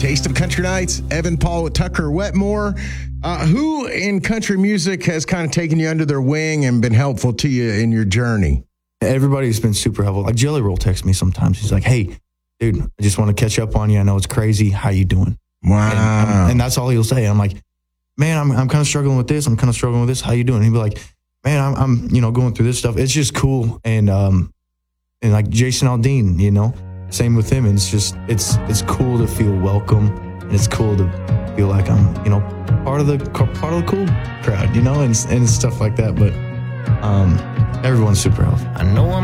Taste of Country Nights, Evan Paul with Tucker Wetmore. Who in country music has kind of taken you under their wing and been helpful to you in your journey? Everybody's been super helpful. Like Jelly Roll texts me sometimes. He's like, hey, dude, I just want to catch up on you. I know it's crazy. How you doing? Wow. And that's all he'll say. I'm like, man, I'm kind of struggling with this. I'm kind of struggling with this. How you doing? He'd be like, man, I'm going through this stuff. It's just cool. And like Jason Aldean, same with him. And it's cool to feel welcome, and it's cool to feel like I'm, part of the cool crowd, and stuff like that. But everyone's super helpful. I know I'm